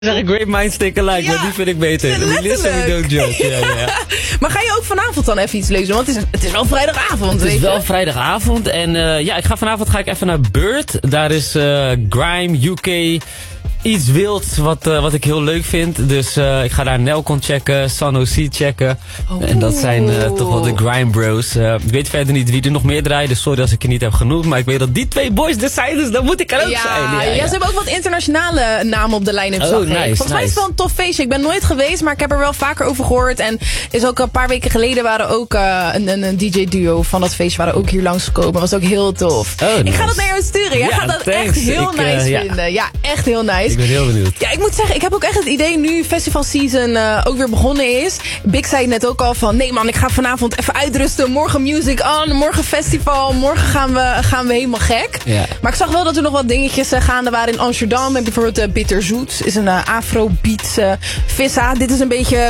Zeg ik Great Minds Think Alike, maar die vind ik beter. We listen, we don't joke. Ja. Maar ga je ook vanavond dan even iets lezen? Want het is wel vrijdagavond. Het is wel vrijdagavond en vanavond ga ik even naar Bird. Daar is Grime, UK, iets wild wat ik heel leuk vind. Dus ik ga daar Nelcon checken, San OC checken. En dat zijn toch wel de Grime Bros. Ik weet verder niet wie er nog meer draaien, dus sorry als ik je niet heb genoemd. Maar ik weet dat die twee boys er zijn, dus dan moet ik er ook zijn. Ja, ze hebben ook wat internationale namen op de line-up. Volgens mij is het wel een tof feestje. Ik ben nooit geweest, maar ik heb er wel vaker over gehoord. En is ook een paar weken geleden waren ook een DJ-duo van dat feestje waren ook hier langsgekomen. Dat was ook heel tof. Ik ga dat naar jou sturen. Jij gaat dat echt heel nice vinden. Ja, echt heel nice. Ik ben heel benieuwd. Ja, ik moet zeggen, ik heb ook echt het idee nu festival season ook weer begonnen is. Big zei net ook al van, nee man, ik ga vanavond even uitrusten. Morgen music on, morgen festival. Morgen gaan we helemaal gek. Ja. Maar ik zag wel dat er nog wat dingetjes gaande waren in Amsterdam. En bijvoorbeeld Bitterzoet is een afrobeat Vissa. Dit is een beetje